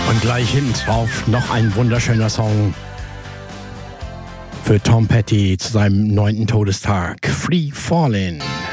Und gleich hinten drauf noch ein wunderschöner Song für Tom Petty zu seinem 9. Todestag. Free Fallin'.